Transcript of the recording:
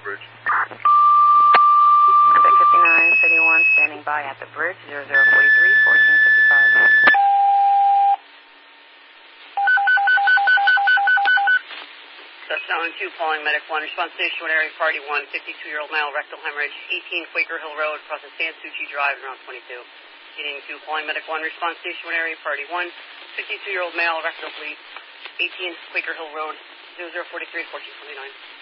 bridge. Quebec 59, City 1, standing by at the bridge, 0043, 1455. Zone 2, calling Medic 1, response station, area party 1, 52-year-old male, rectal hemorrhage, 18 Quaker Hill Road, across the San Suu Kyi Drive, around 22. Heating 2, calling Medic 1, response station, area party 1, 52-year-old male, rectal bleed, 18 Quaker Hill Road, 0043, 1429.